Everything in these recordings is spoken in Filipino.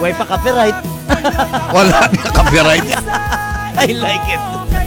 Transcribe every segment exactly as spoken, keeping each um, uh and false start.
Way pa copyright. Wala na copyright. I like it.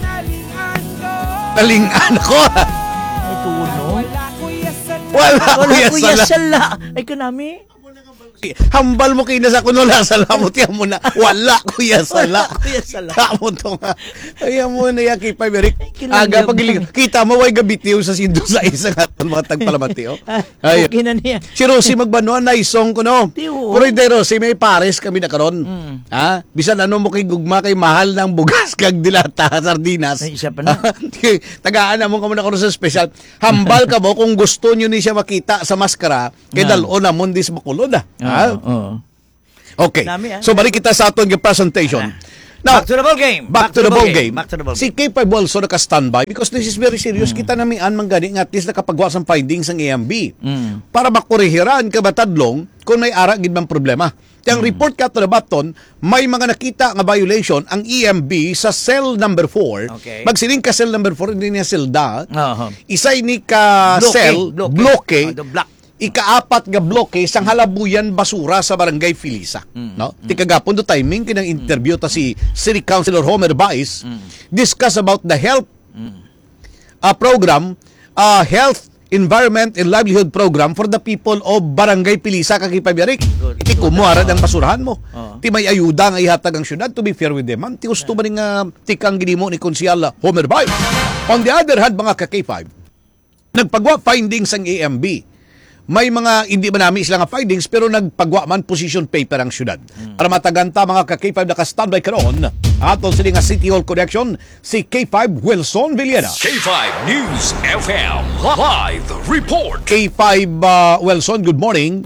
Talingan ko. Ay, tuno. Wala, Wala kuya kuya sala. sala. Ay, kanami. Hambal mo kayo na sa kuno lang sala mo. Tiyan mo na. Wala, kuya sala. Wala, kuya sala. Kamo to nga. Ayan mo na yan, Kipay Eric. kinangyan Aga, pa. pagiling. Kita mo, way gabitiw sa sindo sa isang atong mga tagpalamatiyo. Ay, Okay na niya. si Rosie magbanuan na isong ko no. Tiyo. Pero hindi Rosie, may pares kami na karon. Mm. Ha? Bisan ano mo kay gugma kay mahal ng bugas kag dilata sardinas. Ay, isa pa na. Tagaan na mo kamo na karon sa special. Hambal ka mo kung gusto niyo ni siya makita sa maskara kay Ah. dalon na mundis makulod ah. Ha? Oo, oo. Okay. Dami, ah. So balik kita sa aton nga presentation. Now, Back to the ball game. Back, to, the ball game. Back to the ball Si game. K five also naka-standby because this is very serious. Kita namin an manggani nga at least nakapagawa sa findings ng A M B. Mm. Para makurihiran ka batadlong kung may ara gid bang problema. Yang report ka to the button, may mga nakita nga violation ang E M B sa cell number four. Okay. Magsiling ka cell number four, hindi niya cell da. Oo. Isay ni ka Bloke, cell, bloke. bloke, Oh, the block. ikaapat nga bloke sang halabuyan basura sa barangay Filisa. No? Mm. Tikagapon do timing kinang interview ta si City Councilor Homer Baez Mm. discuss about the health uh, program, uh, health, environment, and livelihood program for the people of barangay Filisa kakipabirik. Good. Ti kumuara ang basurahan mo. Oh. Ti may ayuda nga ihatag ang syudad to be fair with them. Man, ti gusto ba rin nga tikang ginimo ni Konsyal Homer Baez. On the other hand, mga ka-K five, nagpagwa findings ang A M B. May mga hindi ba namin sila nga findings pero nagpagwa man position paper ang syudad. Mm. Para mataganta mga ka-K five naka-standby karon. Aton sila nga City Hall Connection si K five Wilson Villena. K five News F M Live Report. K five uh, Wilson, good morning.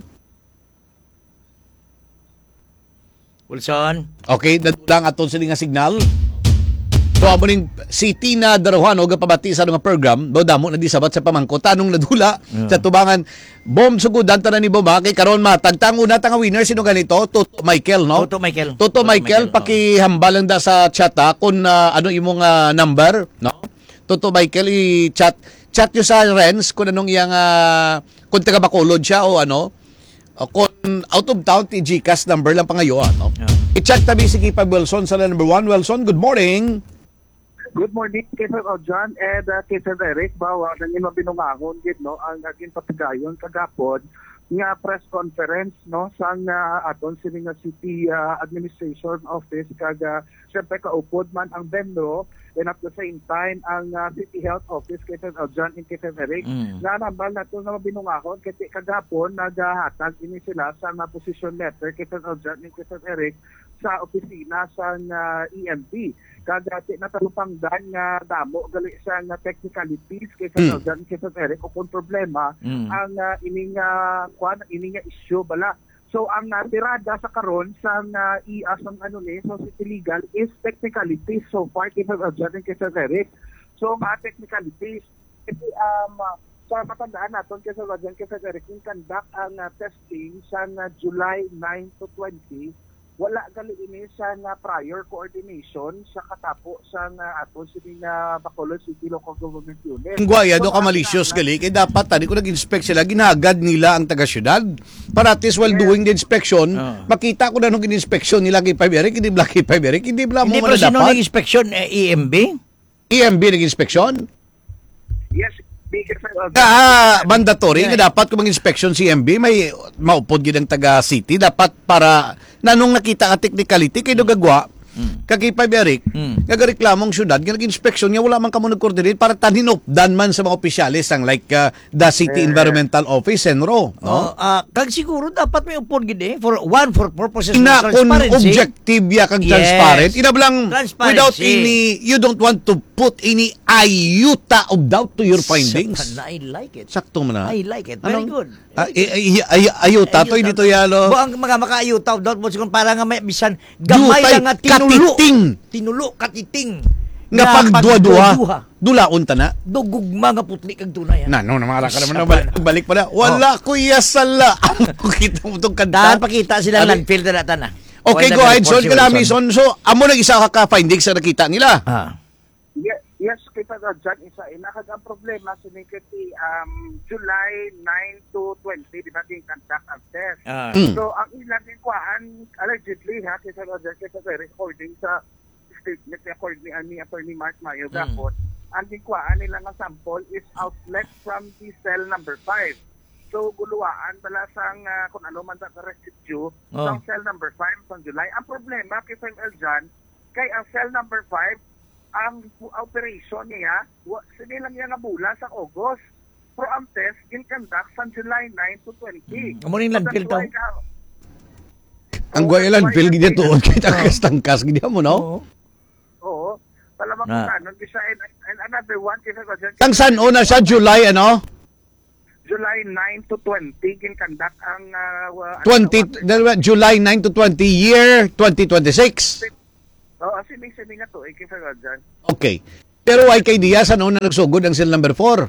Wilson. Okay, lang aton sila nga signal. So, amo ning si Tina Daruhano gapabati sa nga program, do damo na di sabat sa pamangko tanong nadula yeah. sa tubangan bom sugudan tanan ni Boba kay karon matagtang una tanga winner sino ganito Toto Michael no Toto Michael. Toto, Toto Michael, Michael pakihambal lang da sa chat ha, kung uh, ano imong uh, number no Toto Michael i-chat chat yo sa Renz kung anong iyang uh, kung taga Bacolod siya o ano uh, kung out of town ti Gcash number lang pangayo no yeah. I-chat tabi si Kipa Wilson sa number one. Wilson, good morning. Good morning, Kay Sir John and uh, Kay Sir Eric. Bawa na nyo binungahon, gid, no? Ang aging patigayon kagapon nga press conference, no? Sang uh, aton sila nga City uh, Administration Office kaga siyempre kaupod man ang Benro and at the same time ang uh, City Health Office kay Sir John and kay Sir Eric. Mm. Nga nambal na ito na binungahon kasi kagapon naghatag ini sila sa nga position letter kay Sir John and kay Sir Eric sa opisina sa uh, E M B. Kagati na talupangdan nga damo gali sa nga technicalities kay Sir Mm. John kay Sir Eric o kung problema Mm. ang uh, ining uh, kwan ining nga issue bala. So ang uh, tirada sa karon sa uh, I A S ang ano ni so City Legal is technicalities so far kay Sir John kay Sir Eric. So mga technicalities iti um uh, sa matandaan naton kay Sir John kay Sir Eric yung conduct ang uh, testing sa uh, July nine to twenty. Wala gali ini sa nga prior coordination sa katapo sa nga aton sini nga Bacolod City Local Government Unit. Ang guaya do So, ka ang malicious nga- gali kay dapat tani ko nag-inspect sila ginagad nila ang taga syudad para at least while Yes. doing the inspection Ah. makita ko na nung in-inspection nila kay Five Eric hindi bla kay Five Eric hindi bla mo Hindi man pero sino dapat nag-inspection? Eh, E M B? E M B nag-inspection Yes, bigger sa ah mandatory nga dapat kung mag-inspection si E M B may maupod gid ang taga city dapat para nanong nakita ka technicality kay do gagwa Mm. kay Five Eric Mm. nagareklamong syudad nga nag-inspection niya wala man kamo nag-coordinate para taninopdan man sa mga opisyalis ang like uh, the City Eh. Environmental Office Senro no Oh, ah, kag siguro dapat may upod gid eh for one for purposes ina of kung transparency. objective ya kag Yes. transparent ina lang Transparency. without any you don't want to put any iota of doubt to your findings Sa- I like it. sakto man na I like it. Very Anong- good. Ah, ay, ay, ay, ayuta to hindi to yalo Bo ang mga makaayutaw daw mo siguro para nga may bisan gamay Yutay, lang nga tinulo. katiting. Tinulo katiting. nga pagduwa-duwa pagduwa-duwa. dulaon ta na Dugugma nga putli kag tunay. na no namara ka naman Isa na balik, pa na. balik pa na wala kuya sala kita mo tong Dahan kanta pakita sila Abi- landfill na na. okay go ahead son kanami son so amo nag isa ka ka findings sa nakita nila Ah. Yes, Yes, kita na dyan isa. Inakag ang problema sinikiti um, July nine to twenty, di ba din conduct ang test. Ah. Mm. So, ang ilang din kuhaan, allegedly ha, kita na dyan, kita na recording sa statement ni according ni Attorney Mark Mayo Mm. Gapon, ang dinkuhaan nila nga sample is outlet from the cell number five. So, guluwaan pala sang uh, kung ano man sa residue Oh. sa cell number five sa July. Ang problema kay F M L dyan, kay ang cell number five, ang operation niya, sini lang niya nabula sa August. Pero ang test, in-conduct sa July nine to twenty. Amo ning landfill to. Ang guay landfill gid tuod kay tangkas-tangkas gid mo no. Oo. Oo. Palamang Na. kita, nung isa, and, and another one, kasi Tang san una sa July ano? July nine to twenty, in-conduct ang uh, uh, twenty ano, July nine to twenty year twenty twenty-six. Oo, sining-sining nga to, eh, kisa nga dyan. Okay. Pero ay kay Diaz ano na nagsugod ang cell number four.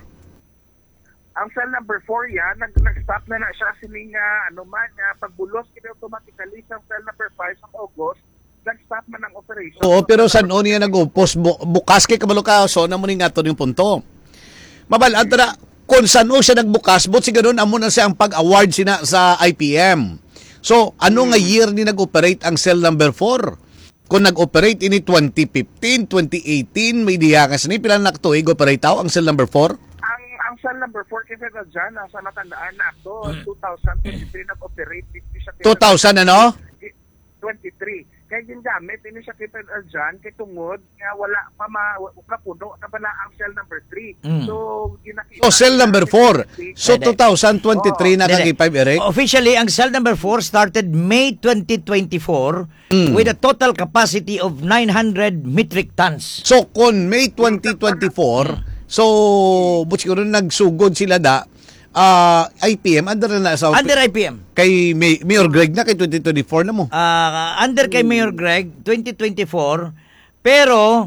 Ang cell number four yan, nag, nag-stop na na siya sining uh, ano man, uh, pagbulos kini automatically sa cell number five sa August, nag-stop man ang operation. Oo, pero san o niya nag-upos bu- bukas kay kabalo ka so na mo ning ato yung punto. Mabalaan ta na kung saan o siya nagbukas, but siguro amo na siya ang pag-award sina sa I P M. So, ano nga year ni nag-operate ang cell number four? Kung nag-operate ini twenty fifteen, twenty eighteen, may diyakas ni pila naktuig operate tao ang cell number four? Ang ang cell number four kasi na dyan, nasa matandaan na to, twenty twenty-three nag-operate, hindi siya two thousand ano? twenty-three. Kaya gingamit, hindi siya kita dyan, kay tungod, nga wala pa ma, wala puno na pala ang cell number three. Mm. So, ginakita. So, cell number four. So, Hindi. twenty twenty-three na Hindi. kag-five, Eric? Officially, ang cell number four started May twenty twenty-four Mm. with a total capacity of nine hundred metric tons. So, kung May twenty twenty-four, so, but siguro nagsugod sila da, ah, I P M, under na sa... Under I P M. Kay May, Mayor Greg na, kay twenty twenty-four na mo. Ah, under kay Mayor Greg, twenty twenty-four, pero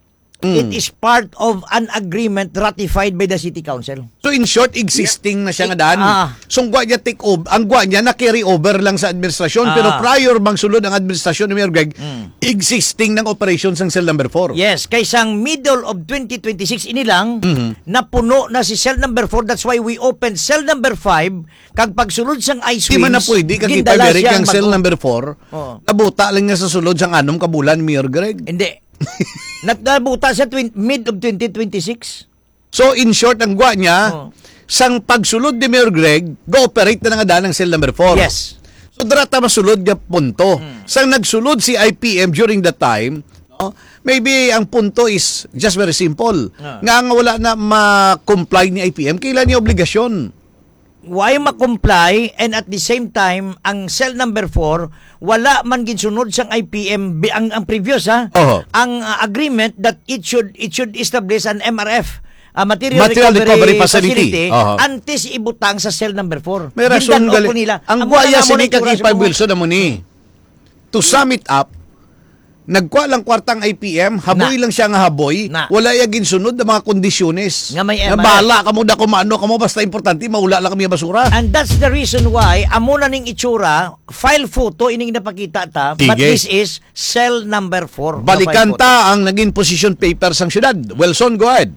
it is part of an agreement ratified by the City Council. So, in short, existing na siya nga daan. Ah. So, ang gwa niya take over, ang gwa niya na carry over lang sa administrasyon, Ah. pero prior bang sulod ang administrasyon ni Mayor Greg, Mm. existing ng operations ng cell number four. Yes, kaysang middle of twenty twenty-six ini lang, Mhm. napuno na si cell number four. That's why we opened cell number five. Kag pagsulod sang ice Di wings, man na pwede, kag gindala ipaberik siya ang ang cell bago. number four, Oo. nabuta lang niya sa sulod sang anom kabulan, Mayor Greg. Hindi. Nagdabuta sa twin, mid of twenty twenty-six. So, in short, ang gwa niya, Oo. sang pagsulod ni Mayor Greg, go-operate na nga daan ng cell number four. Yes. So, darata masulod nga punto. Sang nagsulod si I P M during that time, no, maybe ang punto is just very simple. Ah. Nga nga wala na ma-comply ni I P M, kailan niya obligasyon? Why ma-comply and at the same time, ang cell number four, wala man ginsunod sang I P M, bi- ang, ang previous ha, Oo. ang uh, agreement that it should it should establish an M R F, a Material, Material Recovery Recovery, Facility. Facility, Oo. antes ibutang sa cell number four. May rason Gindan-o gali. po nila. Ang Amo na guaya nga mo si na ni itura kag sa Ipay mga- Wilson na mo ni. To sum it up, nagkuha lang kwartang I P M, haboy Na. lang siya nga haboy, Na. wala ya ginsunod na mga kondisyones. Nga may Nga M R F. bahala ka mo da kumano ka mo, basta importante, maula lang kami yung basura. And that's the reason why, amo na ning itsura, file photo, ining napakita ta, but Sige. this is cell number four. Balikan ta ang naging position papers ng syudad. Wilson, go ahead.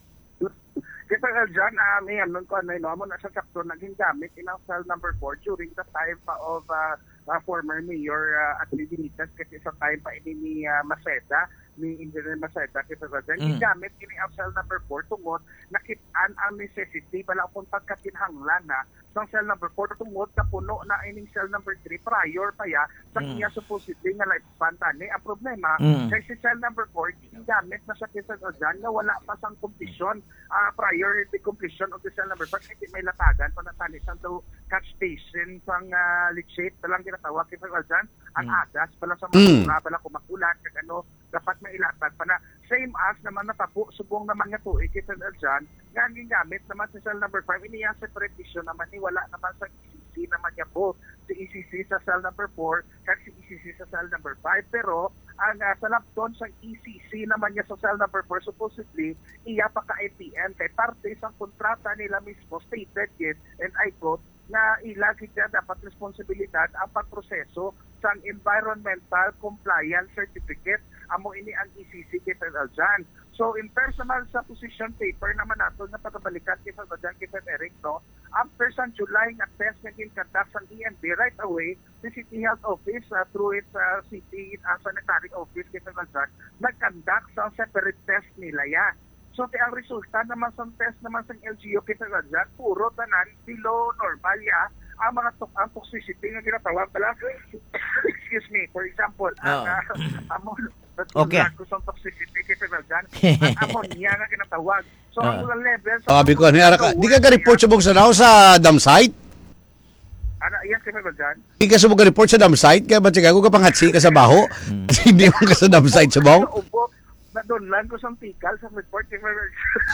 Kita nga dyan, uh, may ano ko, ano, no, amo na sa chapter, naging gamit in ang cell number four during the time pa of uh, uh, former Mayor uh, Atty. Benitez, kasi sa time pa ini ni uh, Maceda, ni Engineer Maceda, kita nga dyan, Mm. gamit ini ang cell number four tungod, nakitaan ang necessity, pala kung pagkatinhanglan na, sa cell number four, tungod na puno na ining cell number three, prior pa ya, sa Mm. iya supposedly nga lifespan tani. Ang problema, Mm. kay si cell number four, gamit na sa kita nga dyan, na wala pa sang completion, uh, prior the completion of the cell number four, kasi may latagan pa na tani sa to catch station pang uh, leachate, talang ginatawag kita nga dyan, ang Mm. agas, pala sa Mm. mga pala kumakulat, kag ano, dapat mailatag pa na, same as naman natabo, subong naman nga to, kita nga dyan, nga ang gingamit naman sa cell number five, ini yung separate issue naman, ni wala naman sa E C C naman niya po, si E C C sa cell number four, kag si E C C sa cell number five, pero ang uh, sa lapton sa E C C naman niya sa cell number four, supposedly, iya pa ka I P M, kay parte sa kontrata nila mismo, stated yet, and I quote, na ilagay niya dapat responsibilidad ang pagproseso sa environmental compliance certificate, amo ini ang E C C kita dyan. So, in terms naman sa position paper naman nato na pagkabalikan kay Salvador kay Eric, no, after sa July nga test na ginconduct sa E M B, right away, the City Health Office, uh, through its uh, City uh, Sanitary Office kay Salvador, nag-conduct sa separate test nila ya. So, ti ang resulta naman sa test naman sa L G U kay Salvador, puro tanan below normal ya, ang mga tok ang toxicity nga ginatawag pala. Excuse me, for example, ang uh, amon Okay. ko sa toxicity kay Salvador, ang ammonia nga ginatawag. So, ang mga level sa Sabi ko, ni Araka, di ka ka-report sa buksan ako sa dam site? Ano, yan kay Salvador? Di ka sa mga report sa dam site? Kaya ba siya ko kapanghatsi ka sa baho? Kasi hindi mo ka sa dam site sa baho? Ubo, na doon lang ko sa tikal sa report kay Salvador.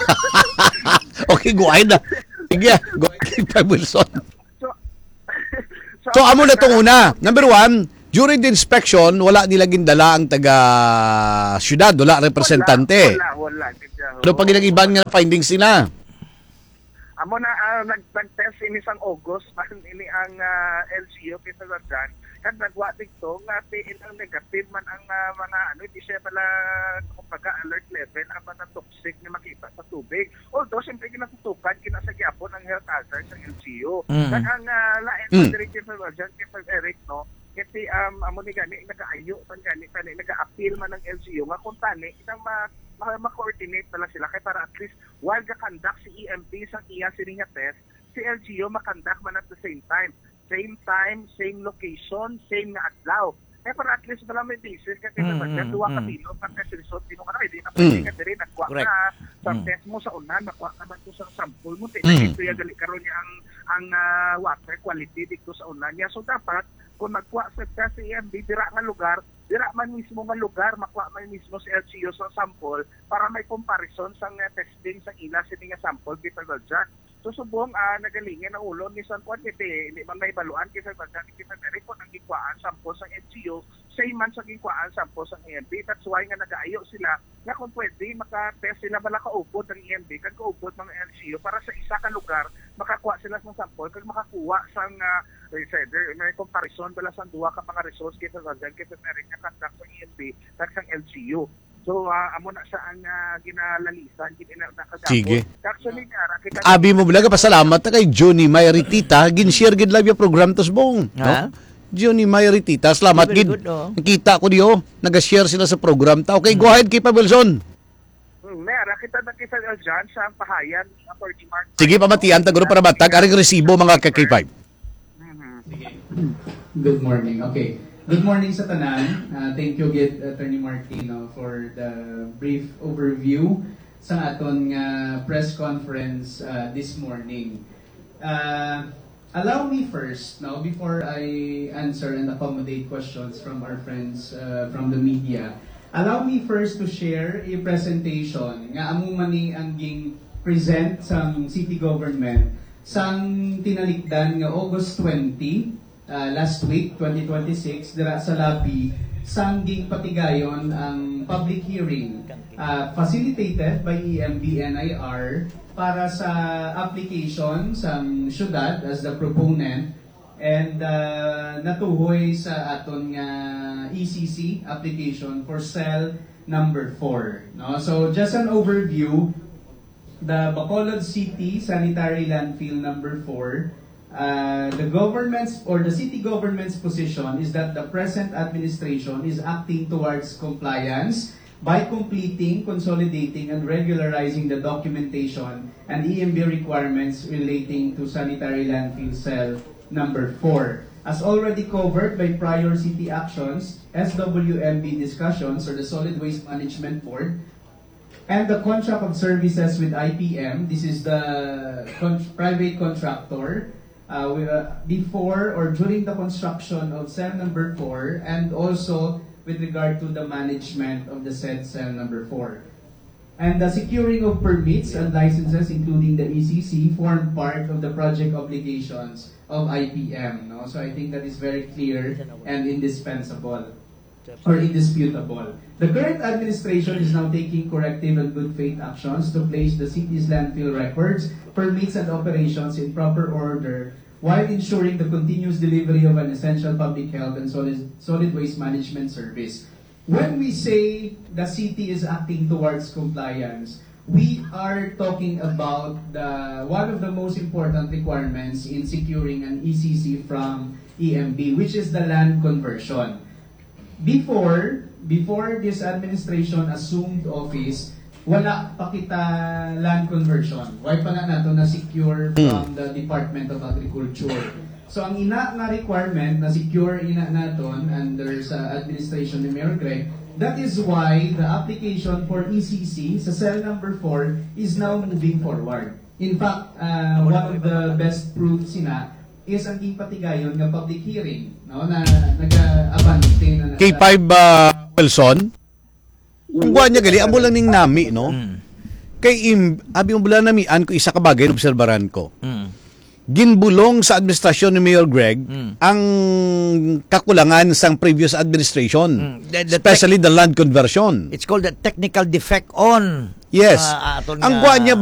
Okay, go ahead na. Sige, go ahead kay Pam Wilson. So, So, amo na itong una. Number one, during the inspection, wala nila gindala ang taga-syudad, wala representante. Wala, wala. wala. Ano pag ilang nga findings nila? Amo na uh, nag- nag-test ini sang August, man ini ang uh, L G U kay Salvador. Kag nagwa dito nga ti ilang negative man ang uh, mga ano, di siya pala kumbaga alert level ang mga toxic na makita sa tubig. Although siyempre kinatutukan kinasagyapon ang health hazard sa L G U. Mm. Kag ang uh, lain Mm. pa diri kay Salvador kay Eric, no, kasi um amo ni gani nagaayo pan gani tani naga-appeal man ng L G U nga kung tani isang ma ma-coordinate pala sila kay para at least while ga-conduct si E M P sa iya sini nga test, si L G U makandak man at the same time. Same time, same location, same nga adlaw. Kaya para at least wala may basis kasi Mm, naman mm, duwa ka mm. pilo pag kasi result dino ka na hindi na pwede ka diri nagkuha Correct. ka sa Mm. test mo sa unan nakuha ka man to sa sample mo ti Mm. ito ya gali karon niya ang ang ah, water quality dito sa unan niya. So dapat kung magkuha sa test sa E M B dira nga lugar, dira man mismo nga lugar makuha man mismo sa L G U sa sample para may comparison sa nga testing sa ila sini nga sample kita dyan. So subong uh, nagalingin ang ulo ni San Juan kiti hindi man may baluan kisa bagay kita na report ang gikwaan sample sa L G U same man sa gikwaan sample sa E M B. That's why nga nagaayo sila nga kung pwede maka-test sila bala kaupod ng E M B kag kaupod ng L G U para sa isa ka lugar makakuha sila ng sample kag makakuha sang uh, researcher may comparison bala sa duha ka mga results kisa bagay kita na rin nga conduct sa E M B kag sa L G U. So, uh, amo na saan uh, ginalalisan, ginakagapon. Sige. Actually, nga, kita... Abi mo bulaga, pasalamat na kay Johnny Mayritita. Ginshare gid live yung program tos bong. Ha? No? Johnny Mayritita, salamat Very gid. good, oh. Nakita ko niyo, nag-share sila sa program ta. Okay, go ahead kay Pam Wilson. Hmm, Mera, kita na kita dyan sa pahayan ni Attorney Mark. Sige, pamatian taguro para matag aring resibo mga ka K five. Good morning. Okay. Good morning sa tanan. Uh, thank you gid Attorney Martino for the brief overview sa aton nga press conference uh, this morning. Uh, allow me first, no, before I answer and accommodate questions from our friends uh, from the media, allow me first to share a presentation nga amo man ni ang ging present sa city government sang tinalikdan nga August twentieth Uh, last week, twenty twenty-six, dira sa Labi, sangging patigayon ang public hearing uh, facilitated by E M B N I R para sa application sa syudad as the proponent and uh, natuhoy sa aton nga E C C application for cell number four. No? So just an overview, the Bacolod City Sanitary Landfill number four, Uh, the government's or the city government's position is that the present administration is acting towards compliance by completing, consolidating, and regularizing the documentation and E M B requirements relating to sanitary landfill cell number four. As already covered by prior city actions, S W M B discussions or the Solid Waste Management Board, and the contract of services with I P M, this is the con- private contractor, Uh, we, uh, before or during the construction of cell number four and also with regard to the management of the said cell number four. And the securing of permits and licenses including the E C C form part of the project obligations of I P M. No? So I think that is very clear and indispensable or indisputable. The current administration is now taking corrective and good faith actions to place the city's landfill records, permits, and operations in proper order while ensuring the continuous delivery of an essential public health and solid, solid waste management service. when we say the city is acting towards compliance, we are talking about the one of the most important requirements in securing an E C C from E M B, which is the land conversion. Before, before this administration assumed office, wala pa kita land conversion. Why pa na nato na secure from the Department of Agriculture. So ang ina na requirement na secure ina naton under sa administration ni Mayor Greg, that is why the application for E C C sa cell number four is now moving forward. In fact, uh, one of the best proofs sina is ang ipatigayon nga public hearing, no, na naga-abante na K five uh, Wilson. Ang buwan niya gali, amo lang ning nami, no? Kay im, abi mo bula namian ko isa ka bagay obserbaran ko. Mm. Ginbulong sa administrasyon ni Mayor Greg ang kakulangan sang previous administration, Mm. The- the especially the land conversion. It's called the technical defect on. Yes. Ah, aton Ang nga- buwan niya